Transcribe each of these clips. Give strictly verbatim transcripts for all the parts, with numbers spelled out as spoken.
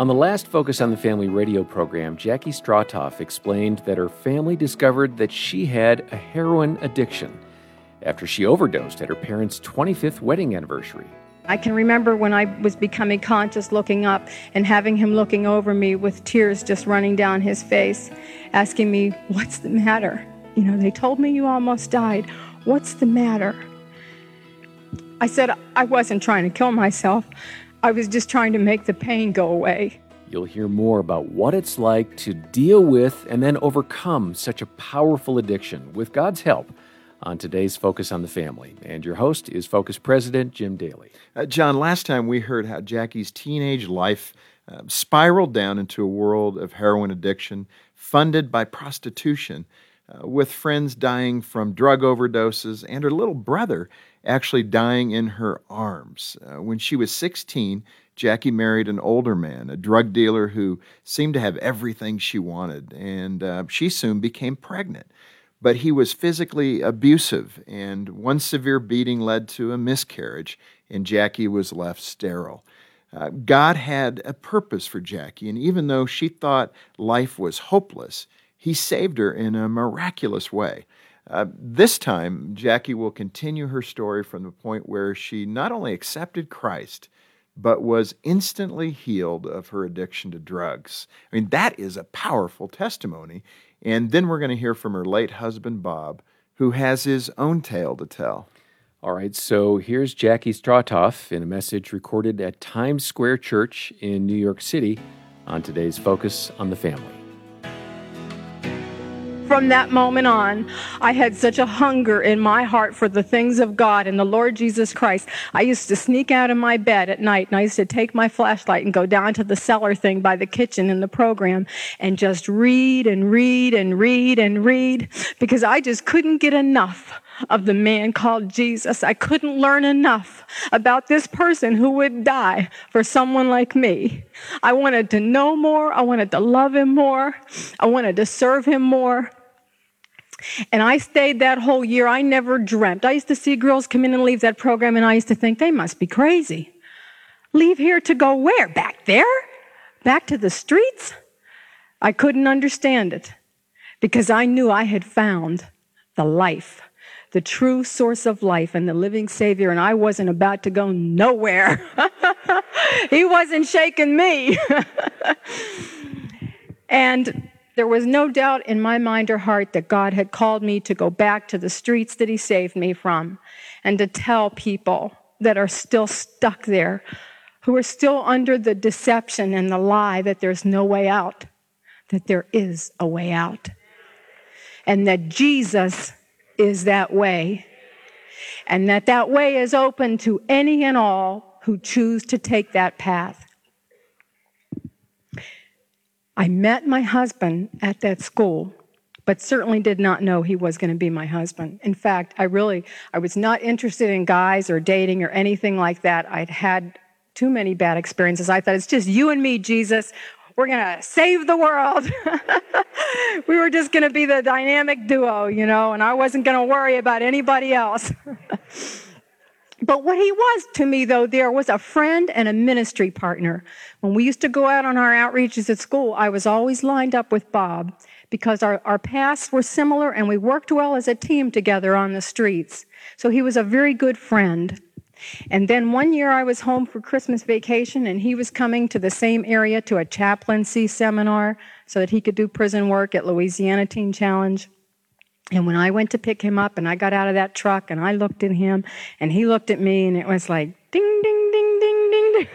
On the last Focus on the Family radio program, Jackie Strautoff explained that her family discovered that she had a heroin addiction after she overdosed at her parents' twenty-fifth wedding anniversary. I can remember when I was becoming conscious looking up and having him looking over me with tears just running down his face, asking me, "What's the matter? You know, they told me you almost died. What's the matter?" I said I wasn't trying to kill myself. I was just trying to make the pain go away. You'll hear more about what it's like to deal with and then overcome such a powerful addiction with God's help on today's Focus on the Family. And your host is Focus President Jim Daly. Uh, John, last time we heard how Jackie's teenage life uh, spiraled down into a world of heroin addiction funded by prostitution, uh, with friends dying from drug overdoses and her little brother actually dying in her arms. Uh, when she was sixteen, Jackie married an older man, a drug dealer who seemed to have everything she wanted, and uh, she soon became pregnant. But he was physically abusive, and one severe beating led to a miscarriage, and Jackie was left sterile. Uh, God had a purpose for Jackie, and even though she thought life was hopeless, He saved her in a miraculous way. Uh, this time, Jackie will continue her story from the point where she not only accepted Christ, but was instantly healed of her addiction to drugs. I mean, that is a powerful testimony. And then we're going to hear from her late husband, Bob, who has his own tale to tell. All right, so here's Jackie Strautoff in a message recorded at Times Square Church in New York City on today's Focus on the Family. From that moment on, I had such a hunger in my heart for the things of God and the Lord Jesus Christ. I used to sneak out of my bed at night, and I used to take my flashlight and go down to the cellar thing by the kitchen in the program and just read and read and read and read, because I just couldn't get enough of the man called Jesus. I couldn't learn enough about this person who would die for someone like me. I wanted to know more. I wanted to love him more. I wanted to serve him more. And I stayed that whole year. I never dreamt. I used to see girls come in and leave that program, and I used to think, they must be crazy. Leave here to go where? Back there? Back to the streets? I couldn't understand it, because I knew I had found the life, the true source of life and the living Savior, and I wasn't about to go nowhere. He wasn't shaking me. And there was no doubt in my mind or heart that God had called me to go back to the streets that He saved me from and to tell people that are still stuck there, who are still under the deception and the lie that there's no way out, that there is a way out, and that Jesus is that way, and that that way is open to any and all who choose to take that path. I met my husband at that school, but certainly did not know he was going to be my husband. In fact, I really, I was not interested in guys or dating or anything like that. I'd had too many bad experiences. I thought, it's just you and me, Jesus. We're going to save the world. We were just going to be the dynamic duo, you know, and I wasn't going to worry about anybody else. But what he was to me, though, there was a friend and a ministry partner. When we used to go out on our outreaches at school, I was always lined up with Bob because our, our paths were similar and we worked well as a team together on the streets. So he was a very good friend. And then one year I was home for Christmas vacation, and he was coming to the same area to a chaplaincy seminar so that he could do prison work at Louisiana Teen Challenge. And when I went to pick him up and I got out of that truck and I looked at him and he looked at me, and it was like, ding, ding, ding, ding, ding, ding.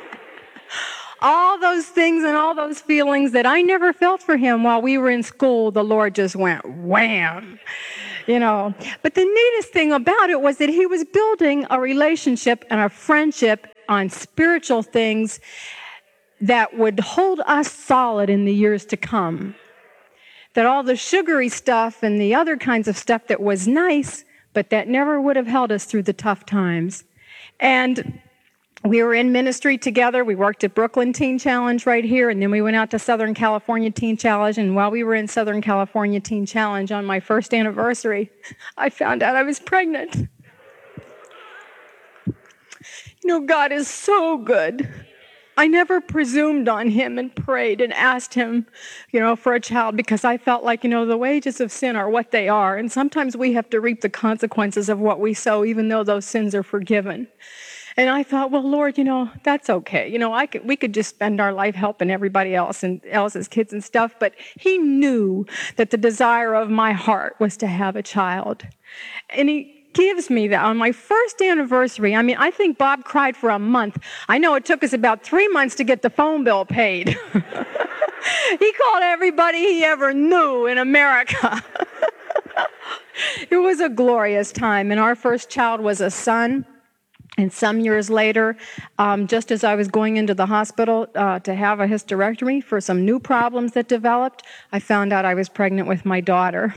All those things and all those feelings that I never felt for him while we were in school, the Lord just went wham, you know. But the neatest thing about it was that he was building a relationship and a friendship on spiritual things that would hold us solid in the years to come. That all the sugary stuff and the other kinds of stuff that was nice, but that never would have held us through the tough times. And we were in ministry together. We worked at Brooklyn Teen Challenge right here, and then we went out to Southern California Teen Challenge. And while we were in Southern California Teen Challenge on my first anniversary, I found out I was pregnant. You know, God is so good. I never presumed on him and prayed and asked him, you know, for a child because I felt like, you know, the wages of sin are what they are. And sometimes we have to reap the consequences of what we sow, even though those sins are forgiven. And I thought, well, Lord, you know, that's okay. You know, I could, we could just spend our life helping everybody else and else's kids and stuff. But he knew that the desire of my heart was to have a child. And he gives me that on my first anniversary. I mean, I think Bob cried for a month. I know it took us about three months to get the phone bill paid. He called everybody he ever knew in America. It was a glorious time. And our first child was a son. And some years later, um, just as I was going into the hospital uh, to have a hysterectomy for some new problems that developed, I found out I was pregnant with my daughter.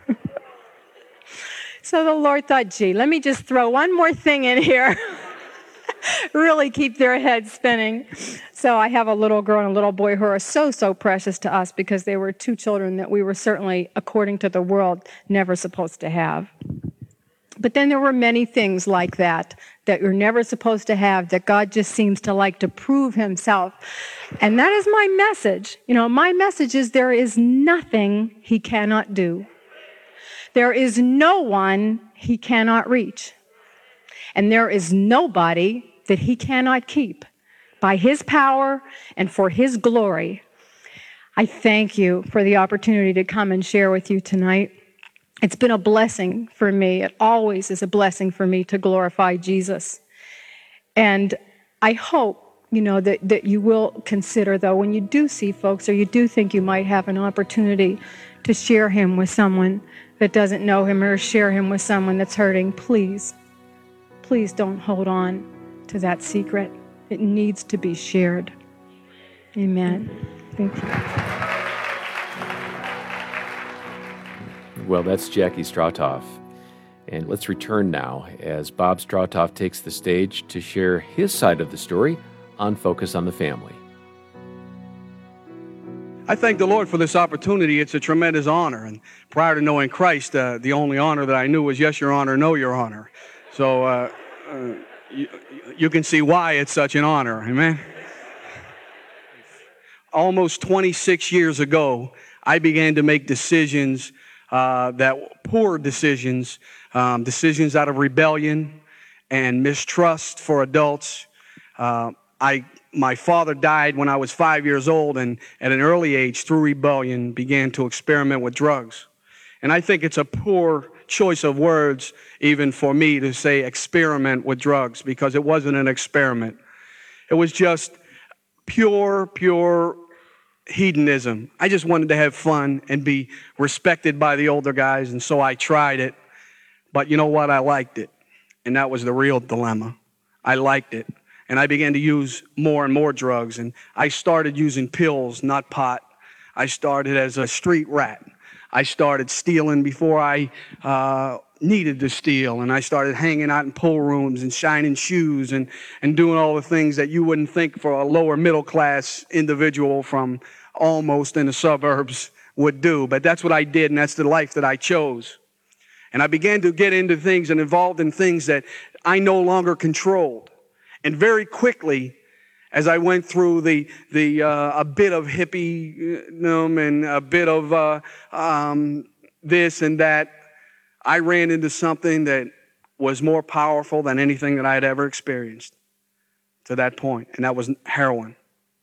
So the Lord thought, gee, let me just throw one more thing in here. Really keep their heads spinning. So I have a little girl and a little boy who are so, so precious to us because they were two children that we were certainly, according to the world, never supposed to have. But then there were many things like that that you're never supposed to have, that God just seems to like to prove himself. And that is my message. You know, my message is there is nothing he cannot do. There is no one he cannot reach. And there is nobody that he cannot keep by his power and for his glory. I thank you for the opportunity to come and share with you tonight. It's been a blessing for me. It always is a blessing for me to glorify Jesus. And I hope, you know, that, that you will consider, though, when you do see folks or you do think you might have an opportunity to share him with someone that doesn't know him or share him with someone that's hurting, please, please don't hold on to that secret. It needs to be shared. Amen. Thank you. Well, that's Jackie Strautoff. And let's return now as Bob Strautoff takes the stage to share his side of the story on Focus on the Family. I thank the Lord for this opportunity. It's a tremendous honor. And prior to knowing Christ, uh, the only honor that I knew was yes, your honor, no, your honor. So uh, uh, you, you can see why it's such an honor. Amen. Almost twenty-six years ago, I began to make decisions Uh, that poor decisions, um, decisions out of rebellion and mistrust for adults. Uh, I, my father died when I was five years old, and at an early age, through rebellion, began to experiment with drugs. And I think it's a poor choice of words, even for me, to say experiment with drugs, because it wasn't an experiment. It was just pure, pure hedonism. I just wanted to have fun and be respected by the older guys, and so I tried it. But you know what? I liked it, and that was the real dilemma. I liked it, and I began to use more and more drugs, and I started using pills, not pot. I started as a street rat. I started stealing before I uh, needed to steal, and I started hanging out in pool rooms and shining shoes and, and doing all the things that you wouldn't think for a lower middle class individual from almost in the suburbs would do. But that's what I did, and that's the life that I chose. And I began to get into things and involved in things that I no longer controlled. And very quickly, as I went through the the uh, a bit of hippie-dom and a bit of uh, um, this and that, I ran into something that was more powerful than anything that I had ever experienced to that point, and that was heroin.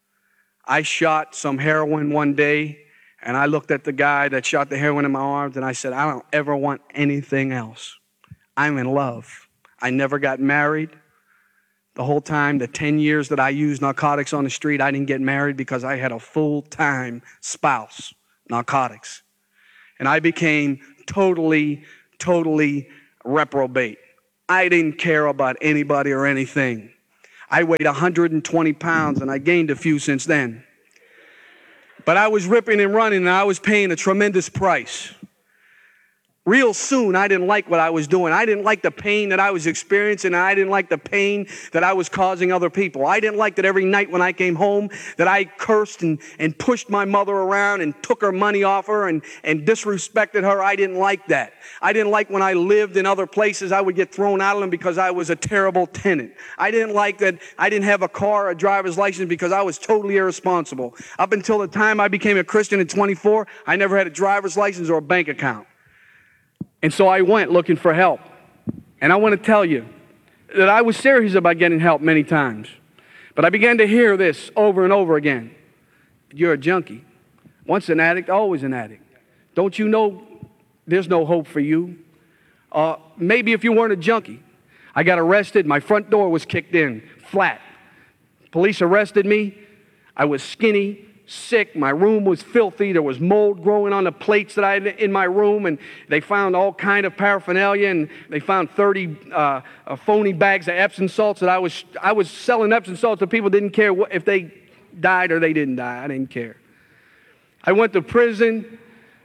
I shot some heroin one day, and I looked at the guy that shot the heroin in my arms, and I said, I don't ever want anything else. I'm in love. I never got married. The whole time, the ten years that I used narcotics on the street, I didn't get married because I had a full-time spouse, narcotics. And I became totally, totally reprobate. I didn't care about anybody or anything. I weighed one hundred twenty pounds, and I gained a few since then. But I was ripping and running, and I was paying a tremendous price. Real soon, I didn't like what I was doing. I didn't like the pain that I was experiencing, and I didn't like the pain that I was causing other people. I didn't like that every night when I came home that I cursed and, and pushed my mother around and took her money off her and, and disrespected her. I didn't like that. I didn't like when I lived in other places, I would get thrown out of them because I was a terrible tenant. I didn't like that I didn't have a car or a driver's license because I was totally irresponsible. Up until the time I became a Christian at twenty-four, I never had a driver's license or a bank account. And so I went looking for help. And I want to tell you that I was serious about getting help many times. But I began to hear this over and over again. You're a junkie. Once an addict, always an addict. Don't you know there's no hope for you? Uh, maybe if you weren't a junkie. I got arrested. My front door was kicked in, flat. Police arrested me. I was skinny, sick. My room was filthy. There was mold growing on the plates that I had in my room, and they found all kind of paraphernalia, and they found thirty uh, uh, phony bags of Epsom salts that I was I was selling Epsom salts to people. Didn't care what, if they died or they didn't die. I didn't care. I went to prison.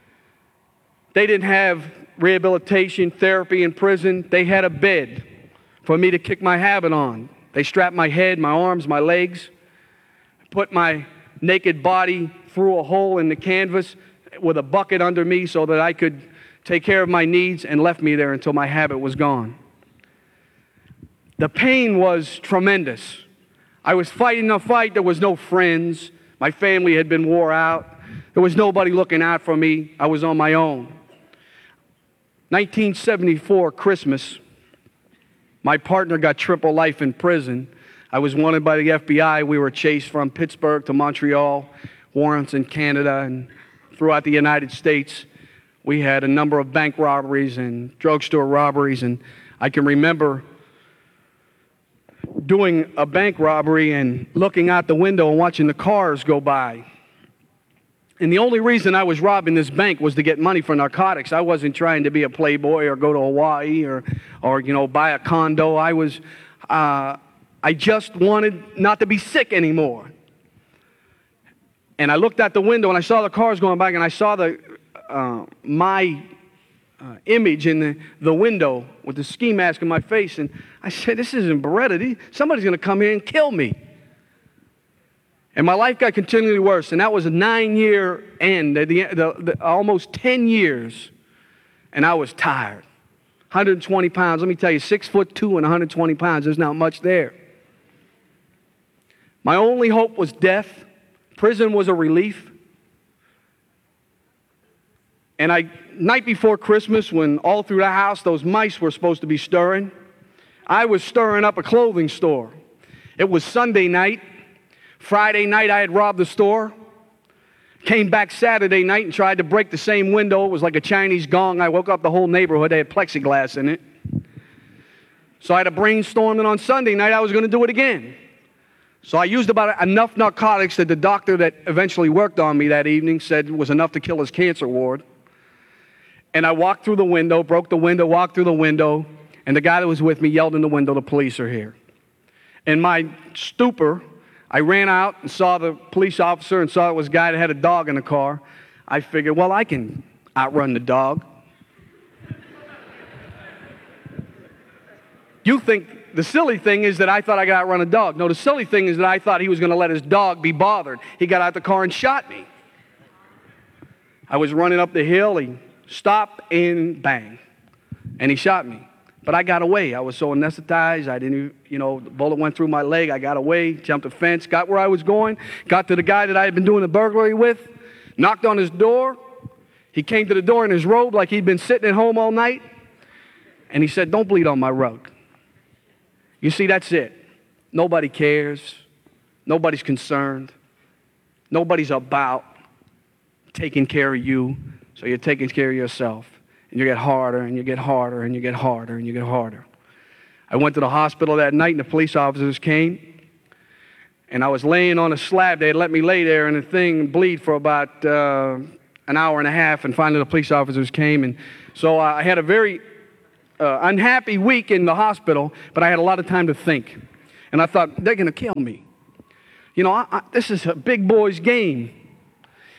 They didn't have rehabilitation therapy in prison. They had a bed for me to kick my habit on. They strapped my head, my arms, my legs, put my naked body through a hole in the canvas with a bucket under me so that I could take care of my needs, and left me there until my habit was gone. The pain was tremendous. I was fighting a fight. There was no friends. My family had been wore out. There was nobody looking out for me. I was on my own. nineteen seventy-four Christmas, my partner got triple life in prison. I was wanted by the F B I. We were chased from Pittsburgh to Montreal, warrants in Canada, and throughout the United States. We had a number of bank robberies and drugstore robberies, and I can remember doing a bank robbery and looking out the window and watching the cars go by. And the only reason I was robbing this bank was to get money for narcotics. I wasn't trying to be a playboy or go to Hawaii or, or you know, buy a condo. I was... Uh, I just wanted not to be sick anymore. And I looked out the window and I saw the cars going by, and I saw the uh, my uh, image in the, the window with the ski mask on my face. And I said, this isn't Beretta. Somebody's going to come here and kill me. And my life got continually worse. And that was a nine-year end, the, the, the, almost ten years. And I was tired. one hundred twenty pounds. Let me tell you, six foot two and one hundred twenty pounds, there's not much there. My only hope was death. Prison was a relief. And I, night before Christmas, when all through the house those mice were supposed to be stirring, I was stirring up a clothing store. It was Sunday night. Friday night I had robbed the store. Came back Saturday night and tried to break the same window. It was like a Chinese gong. I woke up the whole neighborhood. They had plexiglass in it. So I had a brainstorm, and on Sunday night I was going to do it again. So I used about enough narcotics that the doctor that eventually worked on me that evening said was enough to kill his cancer ward. And I walked through the window, broke the window, walked through the window, and the guy that was with me yelled in the window, "The police are here." In my stupor, I ran out and saw the police officer and saw it was a guy that had a dog in the car. I figured, well, I can outrun the dog. You think the silly thing is that I thought I could outrun a dog. No, the silly thing is that I thought he was going to let his dog be bothered. He got out the car and shot me. I was running up the hill. He stopped and bang. And he shot me. But I got away. I was so anesthetized. I didn't, you know, the bullet went through my leg. I got away, jumped a fence, got where I was going, got to the guy that I had been doing the burglary with, knocked on his door. He came to the door in his robe like he'd been sitting at home all night. And he said, "Don't bleed on my rug." You see, that's it. Nobody cares. Nobody's concerned. Nobody's about taking care of you. So you're taking care of yourself. And you get harder, and you get harder, and you get harder, and you get harder. I went to the hospital that night, and the police officers came. And I was laying on a slab. They had let me lay there in a thing, bleed for about uh, an hour and a half. And finally, the police officers came. And so I had a very uh, unhappy week in the hospital, but I had a lot of time to think. And I thought, they're going to kill me. You know, I, I, this is a big boy's game.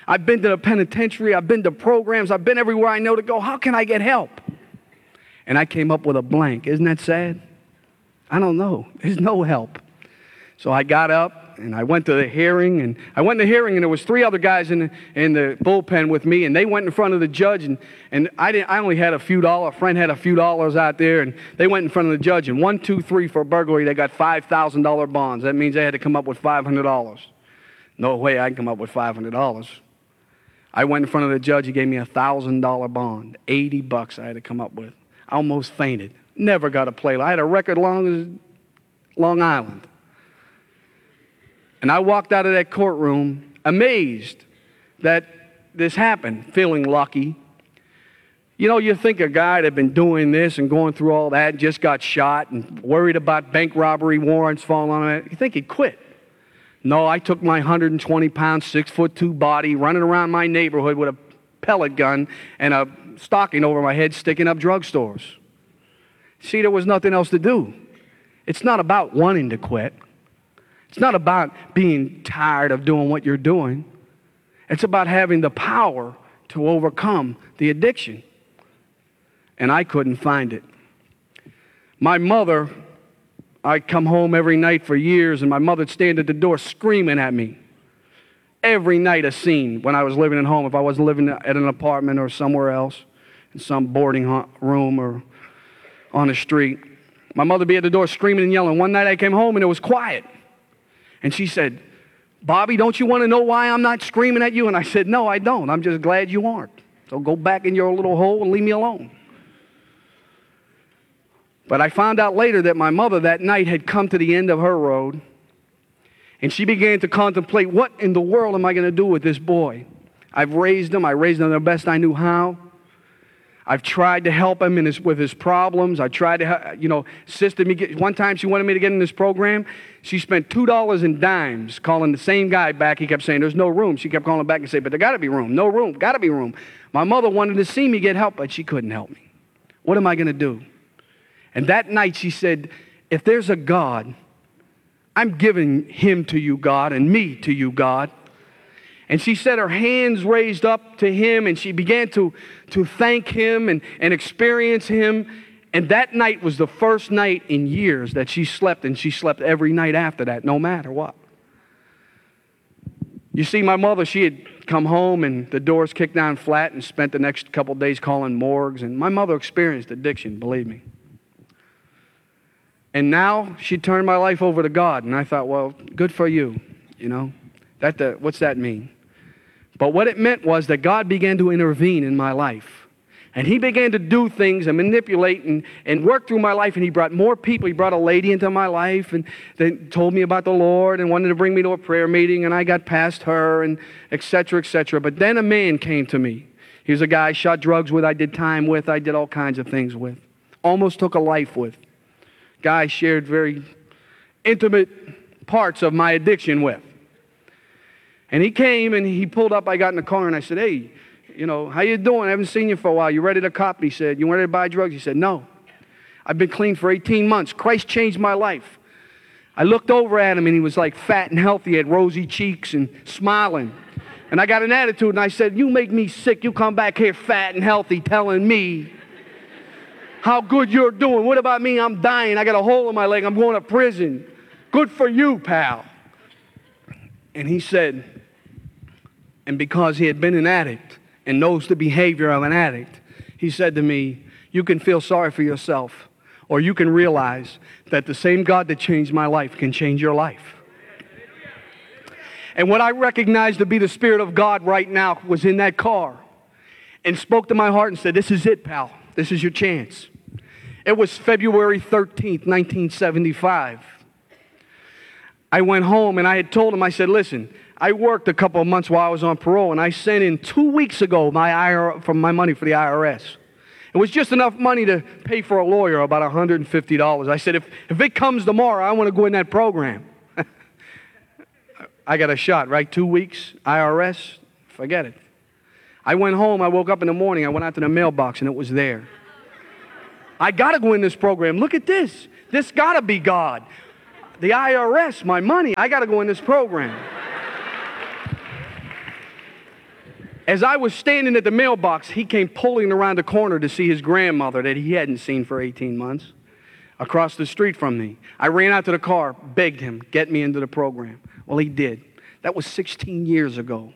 I've been to the penitentiary. I've been to programs. I've been everywhere I know to go. How can I get help? And I came up with a blank. Isn't that sad? I don't know. There's no help. So I got up and I went to the hearing, and I went to the hearing, and there was three other guys in the, in the bullpen with me, and they went in front of the judge, and, and I didn't. I only had a few dollars. A friend had a few dollars out there, and they went in front of the judge, and one, two, three for burglary, they got five thousand dollars bonds. That means they had to come up with five hundred dollars. No way I can come up with five hundred dollars. I went in front of the judge. He gave me a one thousand dollars bond, eighty bucks I had to come up with. I almost fainted. Never got a play. I had a record long as Long Island. And I walked out of that courtroom amazed that this happened, feeling lucky. You know, you think a guy that had been doing this and going through all that, just got shot and worried about bank robbery warrants falling on him, you think he'd quit. No, I took my one hundred twenty pound, six foot two body, running around my neighborhood with a pellet gun and a stocking over my head, sticking up drugstores. See, there was nothing else to do. It's not about wanting to quit. It's not about being tired of doing what you're doing. It's about having the power to overcome the addiction. And I couldn't find it. My mother, I'd come home every night for years, and my mother'd stand at the door screaming at me. Every night a scene when I was living at home, if I wasn't living at an apartment or somewhere else, in some boarding room or on the street. My mother would be at the door screaming and yelling. One night I came home and it was quiet. And she said, Bobby, don't you want to know why I'm not screaming at you? And I said, no, I don't. I'm just glad you aren't. So go back in your little hole and leave me alone. But I found out later that my mother that night had come to the end of her road, and she began to contemplate, what in the world am I going to do with this boy? I've raised him. I raised him the best I knew how. I've tried to help him in his, with his problems. I tried to, you know, assist him. Get, one time she wanted me to get in this program. She spent two dollars in dimes calling the same guy back. He kept saying, there's no room. She kept calling back and saying, but there got to be room. No room. Got to be room. My mother wanted to see me get help, but she couldn't help me. What am I going to do? And that night she said, if there's a God, I'm giving him to you, God, and me to you, God. And she said her hands raised up to him, and she began to, to thank him and, and experience him. And that night was the first night in years that she slept, and she slept every night after that, no matter what. You see, my mother, she had come home, and the doors kicked down flat, and spent the next couple of days calling morgues. And my mother experienced addiction, believe me. And now she turned my life over to God, and I thought, well, good for you, you know. That the, what's that mean? But what it meant was that God began to intervene in my life. And he began to do things and manipulate and, and work through my life. And he brought more people. He brought a lady into my life and then told me about the Lord and wanted to bring me to a prayer meeting. And I got past her and et cetera, et cetera. But then a man came to me. He was a guy I shot drugs with, I did time with, I did all kinds of things with. Almost took a life with. Guy I shared very intimate parts of my addiction with. And he came and he pulled up. I got in the car and I said, hey, you know, how you doing? I haven't seen you for a while. You ready to cop? He said, you ready to buy drugs? He said, no. I've been clean for eighteen months. Christ changed my life. I looked over at him and he was like fat and healthy, had rosy cheeks and smiling. And I got an attitude and I said, you make me sick. You come back here fat and healthy telling me how good you're doing. What about me? I'm dying. I got a hole in my leg. I'm going to prison. Good for you, pal. And he said, and because he had been an addict and knows the behavior of an addict, he said to me, you can feel sorry for yourself, or you can realize that the same God that changed my life can change your life. And what I recognized to be the Spirit of God right now was in that car and spoke to my heart and said, this is it, pal. This is your chance. It was February thirteenth, nineteen seventy-five. I went home and I had told him, I said, listen, I worked a couple of months while I was on parole, and I sent in two weeks ago my I R S, from my money for the I R S. It was just enough money to pay for a lawyer, about one hundred fifty dollars. I said, if, if it comes tomorrow, I want to go in that program. I got a shot, right? Two weeks, I R S, forget it. I went home, I woke up in the morning, I went out to the mailbox, and it was there. I got to go in this program. Look at this. This got to be God. The I R S, my money, I got to go in this program. As I was standing at the mailbox, he came pulling around the corner to see his grandmother that he hadn't seen for eighteen months across the street from me. I ran out to the car, begged him, get me into the program. Well, he did. That was sixteen years ago.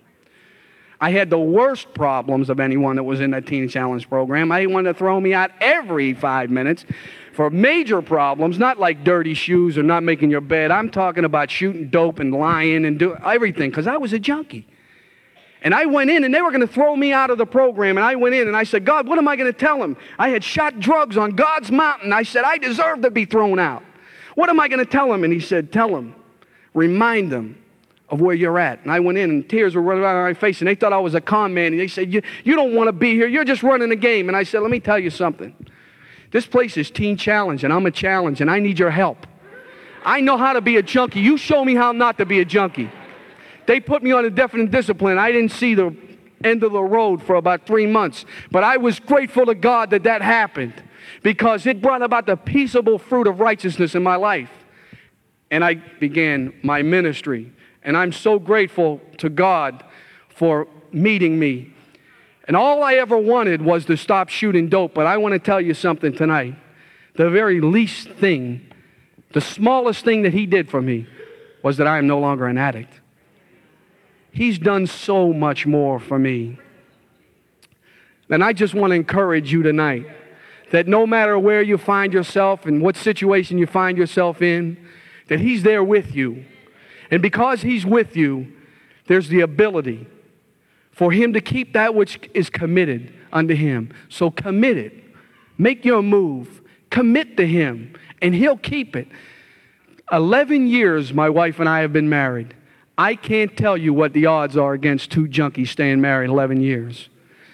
I had the worst problems of anyone that was in that Teen Challenge program. I didn't want to throw me out every five minutes for major problems, not like dirty shoes or not making your bed. I'm talking about shooting dope and lying and doing everything, because I was a junkie. And I went in, and they were going to throw me out of the program. And I went in, and I said, God, what am I going to tell them? I had shot drugs on God's mountain. I said, I deserve to be thrown out. What am I going to tell them? And he said, tell them, remind them of where you're at. And I went in, and tears were running down my face, and they thought I was a con man. And they said, you, you don't want to be here. You're just running a game. And I said, let me tell you something. This place is Teen Challenge, and I'm a challenge, and I need your help. I know how to be a junkie. You show me how not to be a junkie. They put me on a definite discipline. I didn't see the end of the road for about three months. But I was grateful to God that that happened, because it brought about the peaceable fruit of righteousness in my life. And I began my ministry. And I'm so grateful to God for meeting me. And all I ever wanted was to stop shooting dope. But I want to tell you something tonight. The very least thing, the smallest thing that he did for me was that I am no longer an addict. He's done so much more for me. And I just want to encourage you tonight that no matter where you find yourself and what situation you find yourself in, that he's there with you. And because he's with you, there's the ability for him to keep that which is committed unto him. So commit it. Make your move. Commit to him, and he'll keep it. Eleven years my wife and I have been married. I can't tell you what the odds are against two junkies staying married eleven years.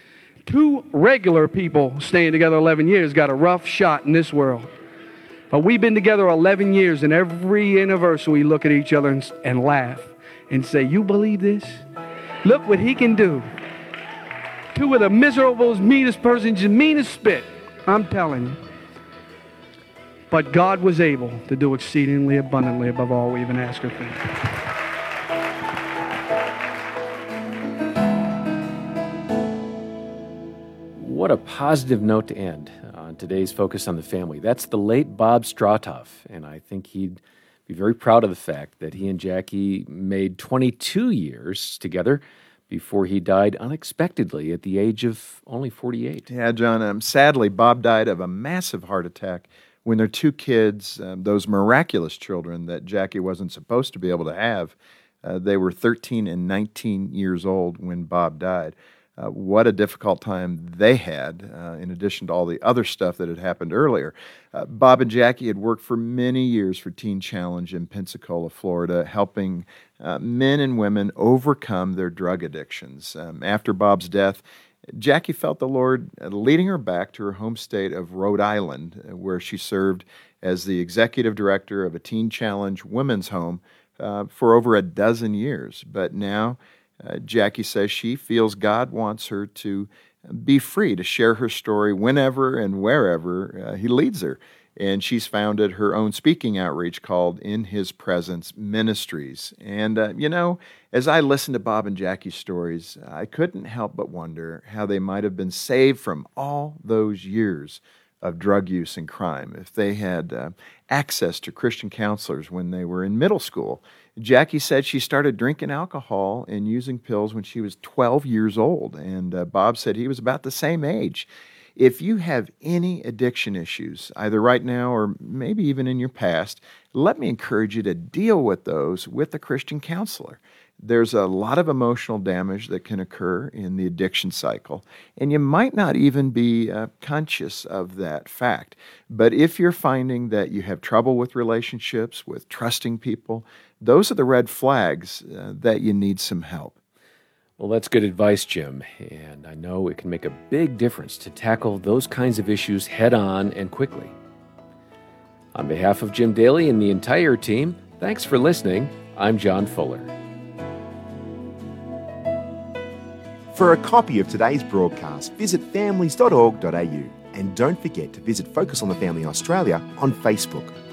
Two regular people staying together eleven years got a rough shot in this world. But we've been together eleven years, and every anniversary we look at each other and, and laugh and say, you believe this? Look what he can do. Two of the miserable, meanest persons, the meanest spit. I'm telling you. But God was able to do exceedingly abundantly above all we even ask or think. What a positive note to end on today's Focus on the Family. That's the late Bob Stratoff, and I think he'd be very proud of the fact that he and Jackie made twenty-two years together before he died unexpectedly at the age of only forty-eight. Yeah, John, um, sadly, Bob died of a massive heart attack when their two kids, um, those miraculous children that Jackie wasn't supposed to be able to have, uh, they were thirteen and nineteen years old when Bob died. Uh, what a difficult time they had, uh, in addition to all the other stuff that had happened earlier. Uh, Bob and Jackie had worked for many years for Teen Challenge in Pensacola, Florida, helping uh, men and women overcome their drug addictions. Um, after Bob's death, Jackie felt the Lord leading her back to her home state of Rhode Island, where she served as the executive director of a Teen Challenge women's home uh, for over a dozen years. But now, Uh, Jackie says she feels God wants her to be free to share her story whenever and wherever uh, he leads her. And she's founded her own speaking outreach called In His Presence Ministries. And, uh, you know, as I listened to Bob and Jackie's stories, I couldn't help but wonder how they might have been saved from all those years of drug use and crime if they had uh, access to Christian counselors when they were in middle school. Jackie said she started drinking alcohol and using pills when she was twelve years old, and uh, Bob said he was about the same age. If you have any addiction issues, either right now or maybe even in your past, let me encourage you to deal with those with a Christian counselor. There's a lot of emotional damage that can occur in the addiction cycle, and you might not even be uh, conscious of that fact. But if you're finding that you have trouble with relationships, with trusting people, those are the red flags uh, that you need some help. Well, that's good advice, Jim, and I know it can make a big difference to tackle those kinds of issues head on and quickly. On behalf of Jim Daly and the entire team, thanks for listening. I'm John Fuller. For a copy of today's broadcast, visit families dot org dot a u, and don't forget to visit Focus on the Family Australia on Facebook.